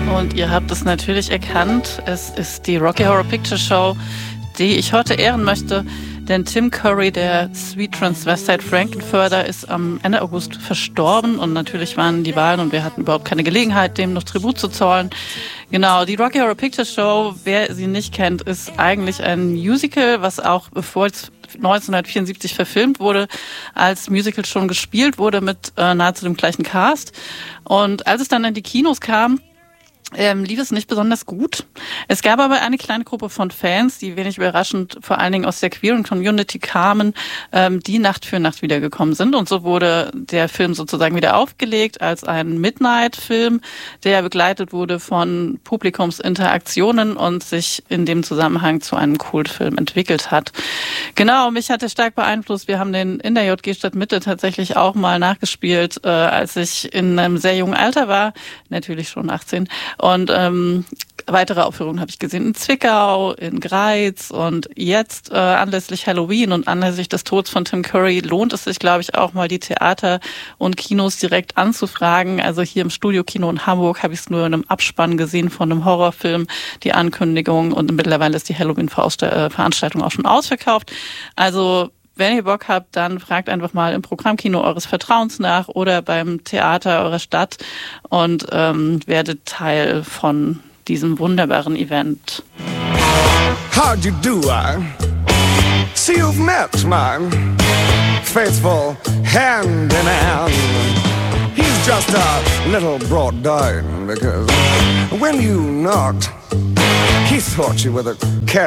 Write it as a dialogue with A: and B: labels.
A: Und ihr habt es natürlich erkannt, es ist die Rocky Horror Picture Show, die ich heute ehren möchte, denn Tim Curry, der Sweet Transvestite Frankenfurter, ist am Ende August verstorben und natürlich waren die Wahlen und wir hatten überhaupt keine Gelegenheit, dem noch Tribut zu zollen. Genau, die Rocky Horror Picture Show, wer sie nicht kennt, ist eigentlich ein Musical, was auch bevor es 1974 verfilmt wurde, als Musical schon gespielt wurde mit nahezu dem gleichen Cast. Und als es dann in die Kinos kam, lief es nicht besonders gut. Es gab aber eine kleine Gruppe von Fans, die wenig überraschend vor allen Dingen aus der queeren Community kamen, die Nacht für Nacht wiedergekommen sind. Und so wurde der Film sozusagen wieder aufgelegt als ein Midnight-Film, der begleitet wurde von Publikumsinteraktionen und sich in dem Zusammenhang zu einem Kultfilm entwickelt hat. Genau, mich hat er stark beeinflusst. Wir haben den in der JG Stadtmitte tatsächlich auch mal nachgespielt, als ich in einem sehr jungen Alter war, natürlich schon 18. Und weitere Aufführungen habe ich gesehen in Zwickau, in Greiz und jetzt anlässlich Halloween und anlässlich des Todes von Tim Curry lohnt es sich, glaube ich, auch mal die Theater und Kinos direkt anzufragen. Also hier im Studiokino in Hamburg habe ich es nur in einem Abspann gesehen von einem Horrorfilm, die Ankündigung, und mittlerweile ist die Halloween-Veranstaltung auch schon ausverkauft. Also wenn ihr Bock habt, dann fragt einfach mal im Programmkino eures Vertrauens nach oder beim Theater eurer Stadt und werdet Teil von diesem wunderbaren Event.
B: How'd you do? I see you've met my faithful hand in hand. He's just a little brought down because when you knocked, he thought you were the cat.